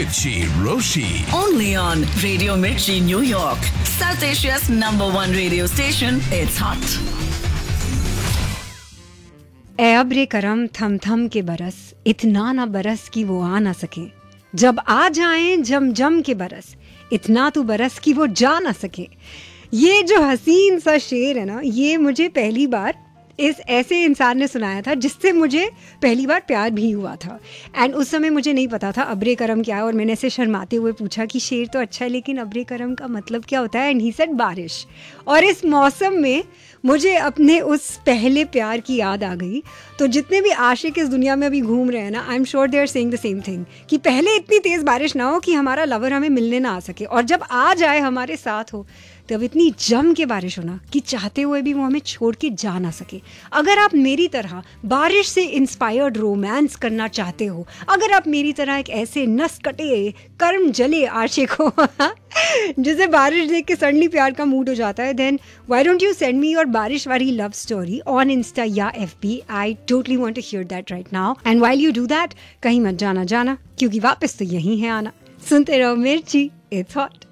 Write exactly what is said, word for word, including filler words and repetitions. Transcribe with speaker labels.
Speaker 1: Mirchi Roshi.
Speaker 2: Only on Radio Mirchi, New York. South Asia's number one radio station. It's hot.
Speaker 3: ए अब्रे करम थम थम के बरस, इतना ना बरस कि वो आ ना सके। जब आ जाएं जम जम के बरस, इतना तो बरस कि वो जा ना सके। ये जो हसीन सा शेर है ना, ये मुझे पहली बार इस ऐसे इंसान ने सुनाया था जिससे मुझे पहली बार प्यार भी हुआ था। एंड उस समय मुझे नहीं पता था अब्रे करम क्या है, और मैंने ऐसे शर्माते हुए पूछा कि शेर तो अच्छा है लेकिन अब्रे करम का मतलब क्या होता है। एंड ही सेड बारिश। और इस मौसम में मुझे अपने उस पहले प्यार की याद आ गई। तो जितने भी आशिक इस दुनिया में अभी घूम रहे हैं ना, I am sure they are saying the same thing कि पहले इतनी तेज़ बारिश ना हो कि हमारा लवर हमें मिलने ना आ सके, और जब आ जाए हमारे साथ हो तब इतनी जम के बारिश हो ना कि चाहते हुए भी वो हमें छोड़ के जा ना सके। अगर आप मेरी तरह बारिश से इंस्पायर्ड रोमांस करना चाहते हो, अगर आप मेरी तरह एक ऐसे नस कटे कर्म जले आशिक हो जिसे बारिश देख के सडनली प्यार का मूड हो जाता है, then why don't you send me your बारिश वाली लव स्टोरी ऑन इंस्टा या F B. I totally want to here that right now. And while you do that, कहीं मत जाना जाना, क्योंकि वापस तो यही है आना। सुनते रहो मिर्ची, इट्स हॉट।